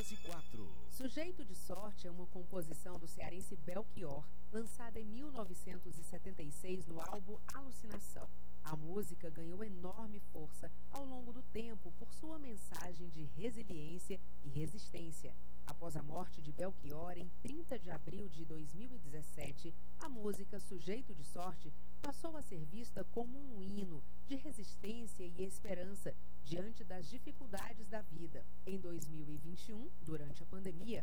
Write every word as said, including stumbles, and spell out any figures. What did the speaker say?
duas e quatro. Sujeito de Sorte é uma composição do cearense Belchior, lançada em mil novecentos e setenta e seis no álbum Alucinação. A música ganhou enorme força ao longo do tempo por sua mensagem de resiliência e resistência. Após a morte de Belchior, em trinta de abril de dois mil e dezessete, a música Sujeito de Sorte passou a ser vista como um hino de resistência e esperança diante das dificuldades da vida. Em dois mil e vinte e um, durante a pandemia,